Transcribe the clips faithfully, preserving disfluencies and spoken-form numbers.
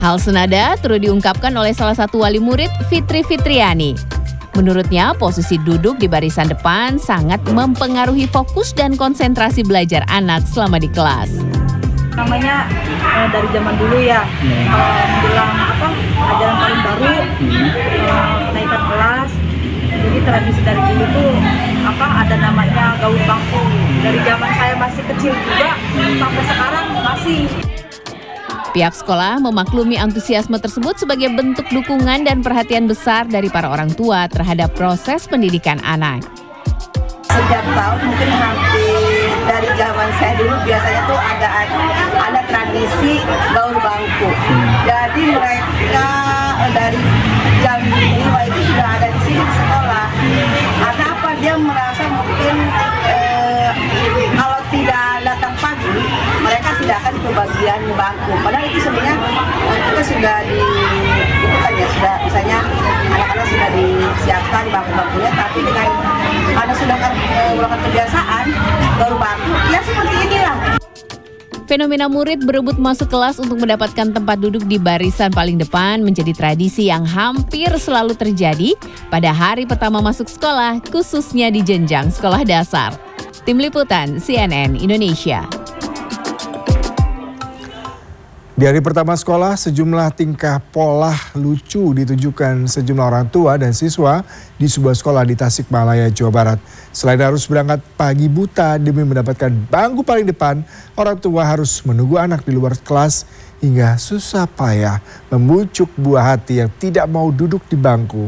Hal senada turut diungkapkan oleh salah satu wali murid, Fitri Fitriani. Menurutnya, posisi duduk di barisan depan sangat mempengaruhi fokus dan konsentrasi belajar anak selama di kelas. Namanya eh, dari zaman dulu ya, kalau menjelang apa ajaran paling baru, eh, kenaikan kelas. Jadi tradisi dari dulu tuh apa ada namanya gaul bangku. Dari zaman saya masih kecil juga sampai sekarang masih. Pihak sekolah memaklumi antusiasme tersebut sebagai bentuk dukungan dan perhatian besar dari para orang tua terhadap proses pendidikan anak. Sejak tahun mungkin hampir dari zaman saya dulu biasanya tuh ada ada tradisi gaul bangku. Jadi mereka dari jam lima itu sudah ada di sini di sekolah. Karena apa, dia merasa mungkin eh, kalau tidak datang pagi mereka tidak akan kebagian bangku. Padahal itu sebenarnya kita sudah di itu kan ya sudah misalnya anak-anak sudah disiapkan bangku-bangkunya, tapi dengan karena sudah melakukan kebiasaan baru bangku ya seperti inilah. Fenomena murid berebut masuk kelas untuk mendapatkan tempat duduk di barisan paling depan menjadi tradisi yang hampir selalu terjadi pada hari pertama masuk sekolah, khususnya di jenjang sekolah dasar. Tim Liputan C N N Indonesia. Di hari pertama sekolah, sejumlah tingkah pola lucu ditunjukkan sejumlah orang tua dan siswa di sebuah sekolah di Tasikmalaya, Jawa Barat. Selain harus berangkat pagi buta demi mendapatkan bangku paling depan, orang tua harus menunggu anak di luar kelas hingga susah payah membujuk buah hati yang tidak mau duduk di bangku.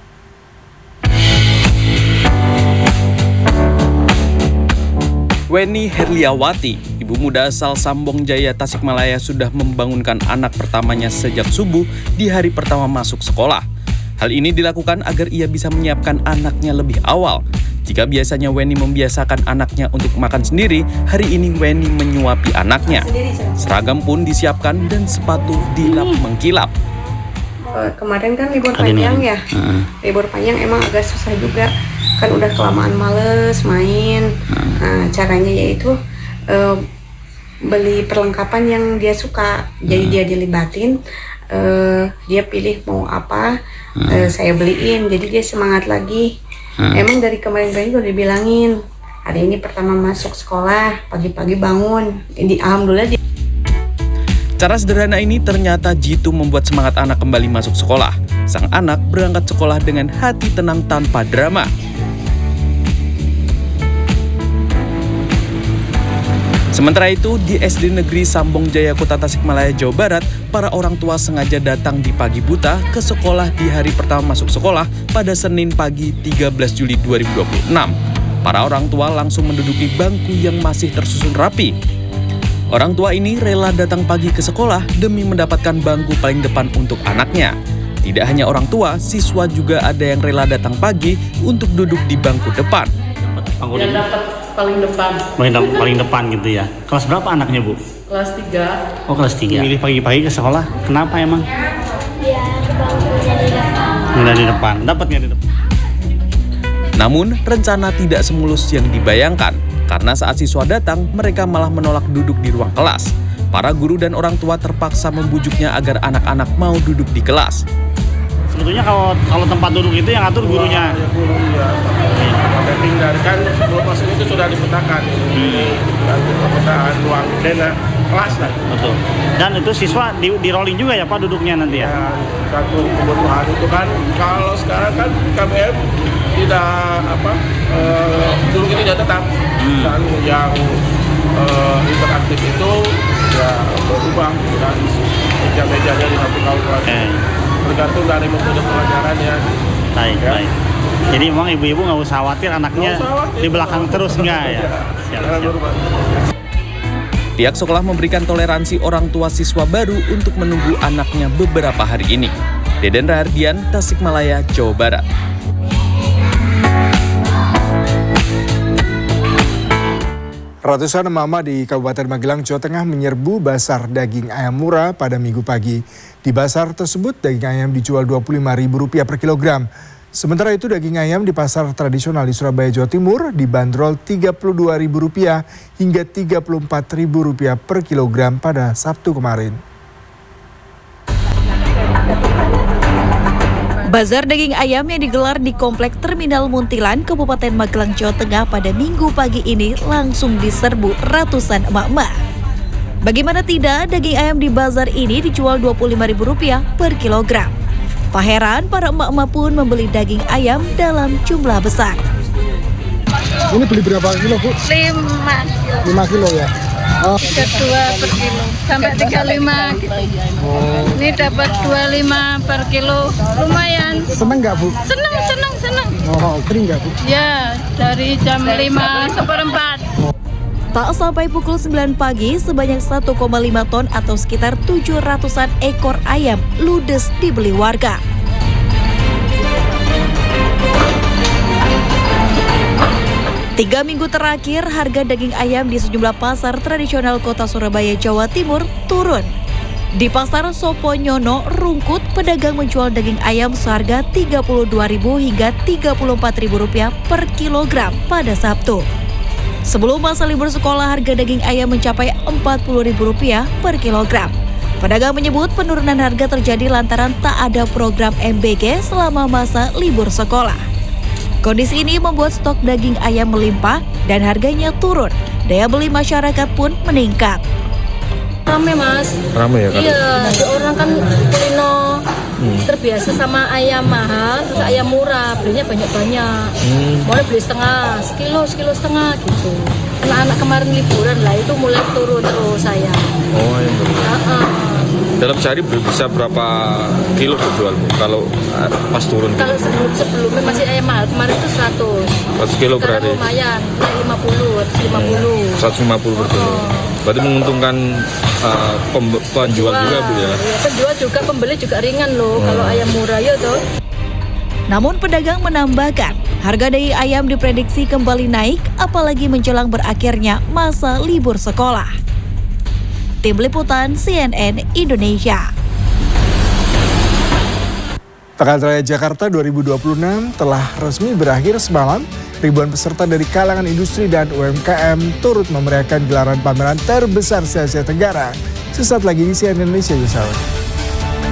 Weni Herliawati, ibu muda asal Sambong Jaya, Tasikmalaya, sudah membangunkan anak pertamanya sejak subuh di hari pertama masuk sekolah. Hal ini dilakukan agar ia bisa menyiapkan anaknya lebih awal. Jika biasanya Weni membiasakan anaknya untuk makan sendiri, hari ini Weni menyuapi anaknya. Seragam pun disiapkan dan sepatu dilap mengkilap. Kemarin kan libur panjang ya, libur panjang emang agak susah juga, kan udah kelamaan males main. Nah, caranya yaitu uh, beli perlengkapan yang dia suka, jadi dia dilibatin, uh, dia pilih mau apa, uh, saya beliin, jadi dia semangat lagi. Emang dari kemarin-kemarin udah dibilangin, hari ini pertama masuk sekolah, pagi-pagi bangun, ini alhamdulillah dia. Cara sederhana ini ternyata jitu membuat semangat anak kembali masuk sekolah. Sang anak berangkat sekolah dengan hati tenang tanpa drama. Sementara itu, di S D Negeri Sambong Jaya, Kota Tasikmalaya, Jawa Barat, para orang tua sengaja datang di pagi buta ke sekolah di hari pertama masuk sekolah pada Senin pagi tiga belas Juli dua ribu dua puluh enam. Para orang tua langsung menduduki bangku yang masih tersusun rapi. Orang tua ini rela datang pagi ke sekolah demi mendapatkan bangku paling depan untuk anaknya. Tidak hanya orang tua, siswa juga ada yang rela datang pagi untuk duduk di bangku depan. Yang dapat paling depan. Paling, paling depan gitu ya. Kelas berapa anaknya, Bu? Kelas tiga. Oh, kelas tiga. Milih pagi-pagi ke sekolah. Kenapa emang? Biar bangkunya di depan. Nggak di depan. Dapat nggak di depan? Namun, rencana tidak semulus yang dibayangkan. Karena saat siswa datang, mereka malah menolak duduk di ruang kelas. Para guru dan orang tua terpaksa membujuknya agar anak-anak mau duduk di kelas. Sebetulnya kalau kalau tempat duduk itu yang atur gurunya. Ya, guru ya. Mapping dari kan sebelum masuk itu sudah dipetakan. Dan pemetaan ruang dena kelas lah. Betul. Dan itu siswa di, di rolling juga ya Pak duduknya nanti ya? Ya, satu kebutuhan itu kan kalau sekarang kan K B M tidak apa uh, duduk itu tidak tetap. Hmm. Dan yang uh, interaktif itu ya berubah dan meja-mejanya di satu kalkulasi. Eh. Bergantung dari metode pelajarannya. Baik, ya. Baik. Jadi memang ibu-ibu nggak usah khawatir anaknya khawatir, di belakang terus enggak ya? Siap, siap. Pihak sekolah memberikan toleransi orang tua siswa baru untuk menunggu anaknya beberapa hari ini. Deden Rahardian, Tasikmalaya, Jawa Barat. Ratusan emak-emak di Kabupaten Magelang, Jawa Tengah menyerbu pasar daging ayam murah pada Minggu pagi. Di pasar tersebut, daging ayam dijual dua puluh lima ribu rupiah per kilogram. Sementara itu, daging ayam di pasar tradisional di Surabaya, Jawa Timur dibanderol tiga puluh dua ribu rupiah hingga tiga puluh empat ribu rupiah per kilogram pada Sabtu kemarin. Bazar daging ayam yang digelar di Komplek Terminal Muntilan, Kabupaten Magelang, Jawa Tengah pada Minggu pagi ini langsung diserbu ratusan emak-emak. Bagaimana tidak, daging ayam di bazar ini dijual dua puluh lima ribu rupiah per kilogram. Tak heran para emak-emak pun membeli daging ayam dalam jumlah besar. Ini beli berapa kilo, Bu? lima kilo. lima kilo ya? Oh. dua per kilo, sampai tiga puluh lima gitu. Oh. Ini dapat dua puluh lima per kilo, lumayan. Seneng nggak, Bu? Seneng, seneng, seneng. Oh, kering nggak, Bu? Ya, dari jam lima seperempat. Tak sampai pukul sembilan pagi, sebanyak satu koma lima ton atau sekitar tujuh ratusan ekor ayam ludes dibeli warga. Tiga minggu terakhir, harga daging ayam di sejumlah pasar tradisional kota Surabaya, Jawa Timur turun. Di pasar Soponyono, Rungkut, pedagang menjual daging ayam seharga tiga puluh dua ribu hingga tiga puluh empat ribu rupiah per kilogram pada Sabtu. Sebelum masa libur sekolah, harga daging ayam mencapai empat puluh ribu rupiah per kilogram. Pedagang menyebut penurunan harga terjadi lantaran tak ada program M B G selama masa libur sekolah. Kondisi ini membuat stok daging ayam melimpah dan harganya turun. Daya beli masyarakat pun meningkat. Rame, Mas. Rame ya kan? Iya, ada orang kan kulino hmm. terbiasa sama ayam mahal, terus ayam murah, belinya banyak-banyak. Hmm. Mulai beli setengah, sekilo, sekilo setengah gitu. Anak-anak kemarin liburan lah, itu mulai turun terus saya. Oh, yang turun. Uh-uh. Dalam sehari bisa berapa kilo dijual, Bu? Kalau pas turun? Kalau sebelum, sebelumnya masih ayam mahal, kemarin itu seratus. seratus kilo per hari? Lumayan, lima puluh, lima puluh. seratus lima puluh per kilo. Oh. Berarti menguntungkan uh, penjual juga, Bu ya? Ya, penjual juga, pembeli juga ringan loh, hmm. kalau ayam murah ya toh. Namun pedagang menambahkan, harga daging ayam diprediksi kembali naik, apalagi menjelang berakhirnya masa libur sekolah. Tim Liputan C N N Indonesia. Pekan Raya Jakarta dua ribu dua puluh enam telah resmi berakhir semalam. Ribuan peserta dari kalangan industri dan U M K M turut memeriahkan gelaran pameran terbesar se-Asia Tenggara. Sesaat lagi di C N N Indonesia, Yusuf.